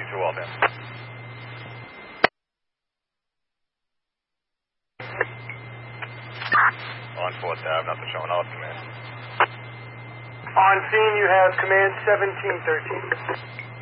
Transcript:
2 off in. On 4th Ave, nothing showing off, command. On scene, you have command 1713.